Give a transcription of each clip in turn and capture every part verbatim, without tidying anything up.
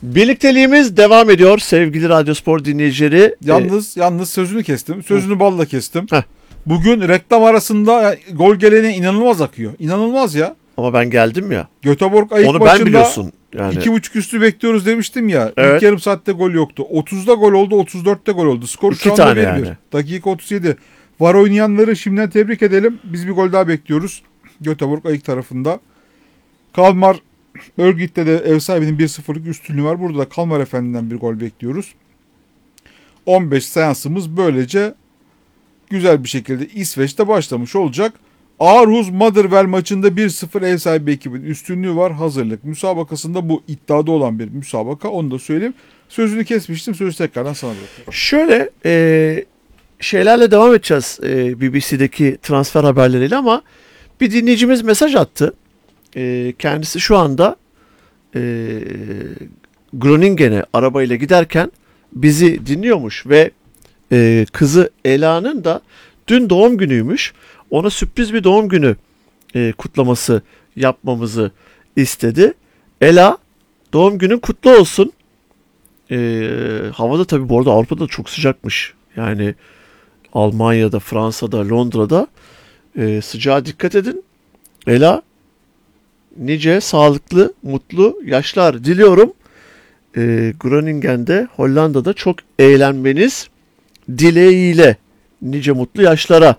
Birlikteliğimiz devam ediyor sevgili Radyospor dinleyicileri. Yalnız ee, yalnız sözünü kestim. Sözünü hı. balla kestim. Heh. Bugün reklam arasında gol geleni inanılmaz akıyor. İnanılmaz ya. Ama ben geldim ya. Göteborg ayık Onu maçında ben biliyorsun. Yani. iki buçuk üstü bekliyoruz demiştim ya. Evet. İlk yarım saatte gol yoktu. otuzda gol oldu, otuz dörtte gol oldu. Skor İki şu anda tane bir bir. yani. Dakika otuz yedi. Var oynayanları şimdiden tebrik edelim. Biz bir gol daha bekliyoruz. Göteborg ayık tarafında. Kalmar Örgüt'te de ev sahibinin bir sıfırlık üstünlüğü var. Burada da Kalmar Efendi'den bir gol bekliyoruz. on beş seansımız böylece güzel bir şekilde İsveç'te başlamış olacak. Aarhus Motherwell maçında bir sıfır ev sahibi ekibin üstünlüğü var. Hazırlık müsabakasında bu iddiada olan bir müsabaka. Onu da söyleyeyim. Sözünü kesmiştim. Sözü tekrardan sana bırakıyorum. Şöyle e, şeylerle devam edeceğiz e, B B C'deki transfer haberleriyle ama bir dinleyicimiz mesaj attı. E, kendisi şu anda e, Groningen'e arabayla giderken bizi dinliyormuş ve e, kızı Ela'nın da dün doğum günüymüş. Ona sürpriz bir doğum günü e, kutlaması yapmamızı istedi. Ela, doğum günün kutlu olsun. E, havada tabii bu arada Avrupa'da çok sıcakmış. Yani Almanya'da, Fransa'da, Londra'da e, sıcağa dikkat edin. Ela, nice sağlıklı, mutlu yaşlar diliyorum. E, Groningen'de, Hollanda'da çok eğlenmeniz dileğiyle nice mutlu yaşlara.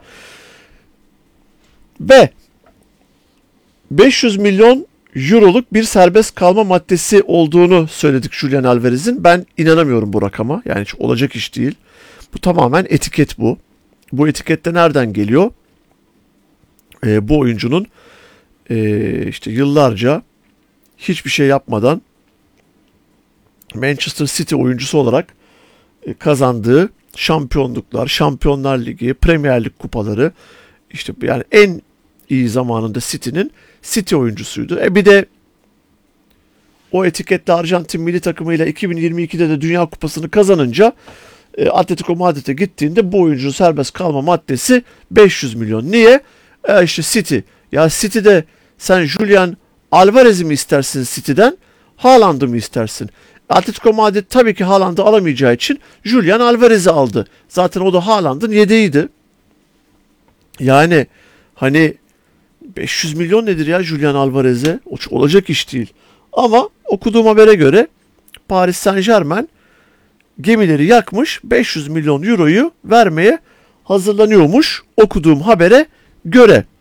Ve beş yüz milyon euroluk bir serbest kalma maddesi olduğunu söyledik Julian Alvarez'in. Ben inanamıyorum bu rakama. Yani hiç olacak iş değil. Bu tamamen etiket bu. Bu etikette nereden geliyor? Ee, bu oyuncunun e, işte yıllarca hiçbir şey yapmadan Manchester City oyuncusu olarak e, kazandığı şampiyonluklar, Şampiyonlar Ligi, Premier Lig kupaları, İşte yani en iyi zamanında City'nin City oyuncusuydu. E bir de o etiketle Arjantin milli takımıyla iki bin yirmi ikide de Dünya Kupası'nı kazanınca e, Atletico Madrid'e gittiğinde bu oyuncunun serbest kalma maddesi beş yüz milyon. Niye? E işte City. Ya City'de sen Julian Alvarez'i mi istersin City'den? Haaland'ı mı istersin? Atletico Madrid tabii ki Haaland'ı alamayacağı için Julian Alvarez'i aldı. Zaten o da Haaland'ın yedeğiydi. Yani hani beş yüz milyon nedir ya Julian Alvarez'e? Olacak iş değil. Ama okuduğum habere göre Paris Saint-Germain gemileri yakmış, beş yüz milyon euroyu vermeye hazırlanıyormuş okuduğum habere göre.